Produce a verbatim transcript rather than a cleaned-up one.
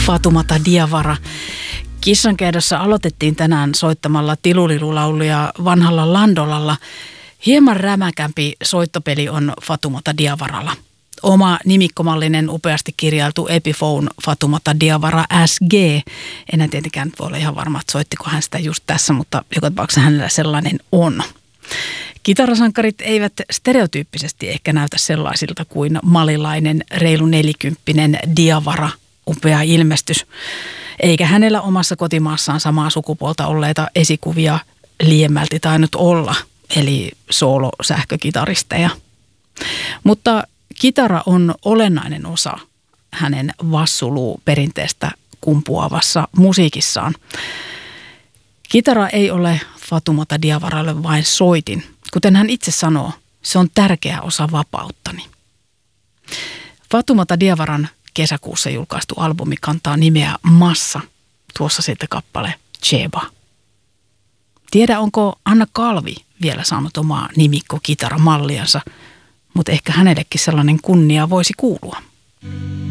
Fatoumata Diawara. Kissankeidassa aloitettiin tänään soittamalla tilulilulauluja vanhalla Landolalla. Hieman rämäkämpi soittopeli on Fatoumata Diawaralla. Oma nimikkomallinen upeasti kirjailtu Epiphone Fatoumata Diawara S G. Enää tietenkään voi olla ihan varma, että soittiko hän sitä just tässä, mutta joka tapauksessa hänellä sellainen on. Kitarasankarit eivät stereotyyppisesti ehkä näytä sellaisilta kuin malilainen reilu nelikymppinen Diawara, upea ilmestys. Eikä hänellä omassa kotimaassaan samaa sukupuolta olleita esikuvia liiemmälti tainnut olla, eli soolosähkökitaristeja. Mutta kitara on olennainen osa hänen vassuluu-perinteestä kumpuavassa musiikissaan. Kitara ei ole Fatoumata Diawaralle vain soitin. Kuten hän itse sanoo, se on tärkeä osa vapauttani. Fatoumata Diawaran kesäkuussa julkaistu albumi kantaa nimeä Massa. Tuossa sitten kappale Cheba. Tiedä, onko Anna Kalvi vielä saanut omaa nimikko-kitaramalliansa, mutta ehkä hänellekin sellainen kunnia voisi kuulua.